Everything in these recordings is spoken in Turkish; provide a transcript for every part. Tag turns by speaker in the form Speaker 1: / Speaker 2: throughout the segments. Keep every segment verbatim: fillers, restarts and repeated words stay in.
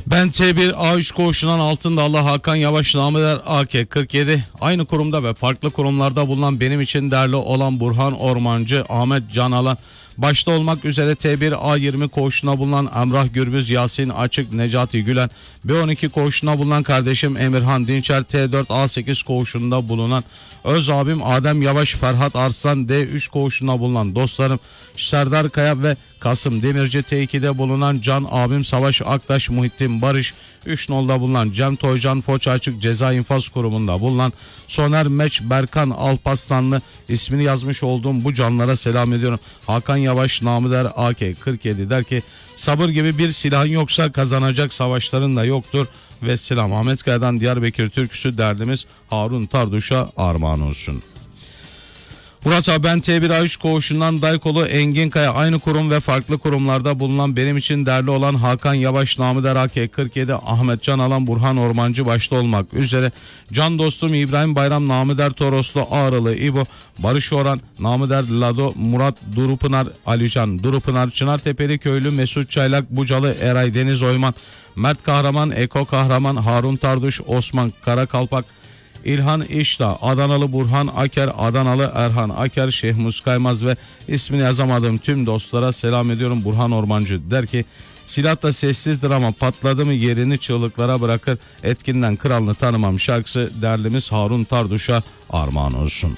Speaker 1: Ben T bir A üç koğuşundan Altındağlı Hakan Yavaş namıder A K kırk yedi. Aynı kurumda ve farklı kurumlarda bulunan benim için değerli olan Burhan Ormancı, Ahmet Canalan başta olmak üzere T bir A yirmi koğuşuna bulunan Emrah Gürbüz, Yasin Açık, Necati Gülen, B on iki koğuşuna bulunan kardeşim Emirhan Dinçer, T dört A sekiz koğuşunda bulunan öz abim Adem Yavaş, Ferhat Arslan, D üç koğuşunda bulunan dostlarım Serdar Kaya ve Kasım Demirci, T iki'de bulunan Can abim Savaş Aktaş, Muhittin Barış, üç nolda bulunan Cem Toycan, Foç Açık Ceza İnfaz Kurumu'nda bulunan Soner Meç, Berkan Alpaslanlı, ismini yazmış olduğum bu canlara selam ediyorum. Hakan Yavaş namıder A K kırk yedi der ki, sabır gibi bir silahın yoksa kazanacak savaşların da yoktur. Ve selam. Ahmet Kaya'dan Diyarbakır türküsü derdimiz Harun Tarduş'a armağan olsun. Murat abi, ben T bir A üç koğuşundan Daykolu Engin Kaya, aynı kurum ve farklı kurumlarda bulunan benim için değerli olan Hakan Yavaş namıder A K kırk yedi, Ahmet Canalan, Burhan Ormancı başta olmak üzere can dostum İbrahim Bayram namıder Toroslu, Ağrılı İbo, Barış Orhan namıder Lado, Murat Durupınar, Alican Durupınar, Çınartepeli Köylü Mesut Çaylak, Bucalı Eray Deniz Oyman, Mert Kahraman, Eko Kahraman, Harun Tarduş, Osman Karakalpak, İlhan İşta, Adanalı Burhan Aker, Adanalı Erhan Aker, Şehmus Kaymaz ve ismini yazamadığım tüm dostlara selam ediyorum. Burhan Ormancı der ki, silah da sessizdir ama patladı mı yerini çığlıklara bırakır, etkinden kralını tanımam şarkısı derlimiz Harun Tarduş'a armağan olsun.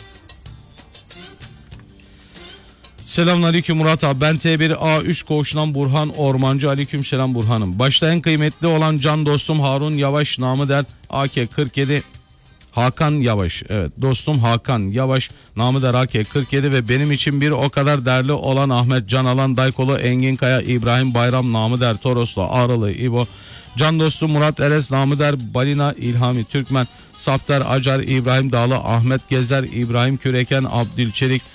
Speaker 1: Selamünaleyküm Murat abi, ben T bir A üç koğuşundan Burhan Ormancı. Aleyküm selam Burhan'ım. Başta en kıymetli olan can dostum Harun Yavaş namıder A K kırk yedi, Hakan Yavaş, evet dostum Hakan Yavaş namıder A K kırk yedi ve benim için bir o kadar değerli olan Ahmet Canalan, Daykolu Engin Kaya, İbrahim Bayram namıder Toroslu, Ağrılı İbo, can dostum Murat Eres namıder Balina, İlhami Türkmen, Safter Acar, İbrahim Dağlı, Ahmet Gezer, İbrahim Küreken, Abdülçelik,